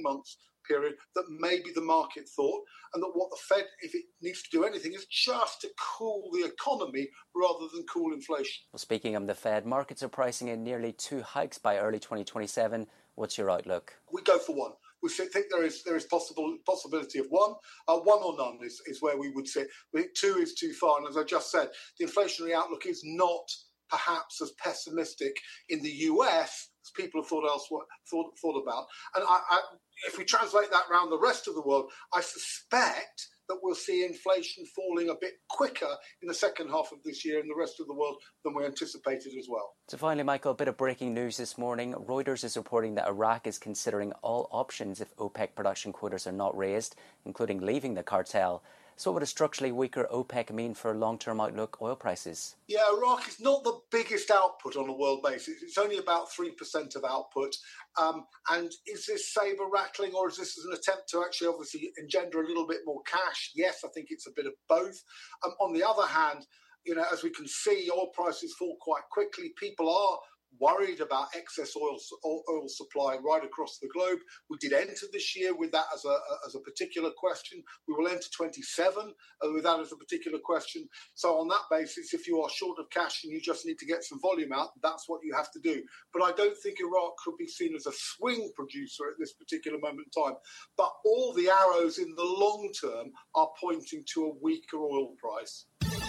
months period that maybe the market thought, and that what the Fed, if it needs to do anything, is just to cool the economy rather than cool inflation. Well, speaking of the Fed, markets are pricing in nearly 2 hikes by early 2027. What's your outlook? We go for one. We think there is possibility of one or none is where we would sit. We think 2 is too far, and as I just said, the inflationary outlook is not perhaps as pessimistic in the US as people have thought about. And if we translate that around the rest of the world, I suspect that we'll see inflation falling a bit quicker in the second half of this year in the rest of the world than we anticipated as well. So finally, Michael, a bit of breaking news this morning. Reuters is reporting that Iraq is considering all options if OPEC production quotas are not raised, including leaving the cartel. So what would a structurally weaker OPEC mean for long-term outlook oil prices? Yeah, Iraq is not the biggest output on a world basis. It's only about 3% of output. And is this saber rattling, or is this an attempt to actually obviously engender a little bit more cash? Yes, I think it's a bit of both. On the other hand, as we can see, oil prices fall quite quickly. People are worried about excess oil supply right across the globe. We did enter this year with that as a particular question. We will enter 27 with that as a particular question. So on that basis, if you are short of cash and you just need to get some volume out, that's what you have to do. But I don't think Iraq could be seen as a swing producer at this particular moment in time. But all the arrows in the long term are pointing to a weaker oil price.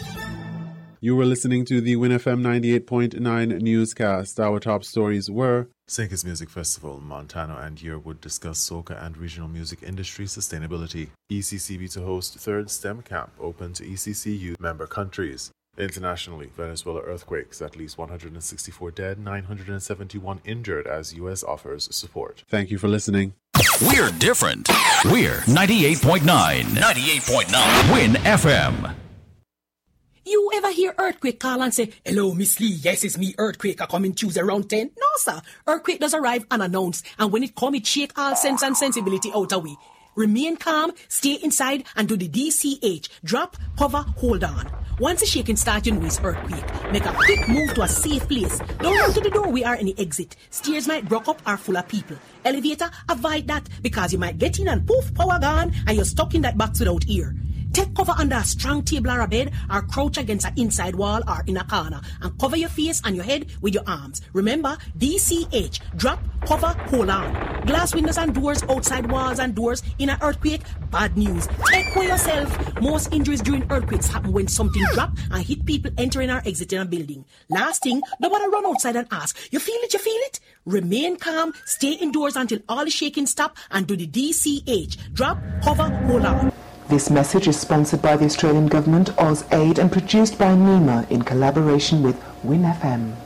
You were listening to the WinFM 98.9 newscast. Our top stories were: Sinkers Music Festival, Montano and Yearwood discuss soca and regional music industry sustainability. ECCB to host third STEM camp open to ECCU member countries. Internationally, Venezuela earthquakes, at least 164 dead, 971 injured as U.S. offers support. Thank you for listening. We're different. We're 98.9. 98.9. Win FM. You ever hear Earthquake call and say, "Hello, Miss Lee, yes, it's me, Earthquake, I come in Tuesday around 10? No, sir. Earthquake does arrive unannounced, and when it come, it shake all sense and sensibility out of we. Remain calm, stay inside, and do the DCH. Drop, cover, hold on. Once the shaking starts, you know it's earthquake. Make a quick move to a safe place. Don't run to the door, we are any exit. Stairs might block up or full of people. Elevator, avoid that, because you might get in and poof, power gone, and you're stuck in that box without ear. Take cover under a strong table or a bed, or crouch against an inside wall or in a corner, and cover your face and your head with your arms. Remember, DCH, drop, cover, hold on. Glass windows and doors, outside walls and doors in an earthquake, bad news. Take care yourself. Most injuries during earthquakes happen when something drops and hit people entering or exiting a building. Last thing, don't want to run outside and ask, you feel it, you feel it? Remain calm, stay indoors until all the shaking stop, and do the DCH, drop, cover, hold on. This message is sponsored by the Australian Government, AusAid, and produced by NEMA in collaboration with WinFM.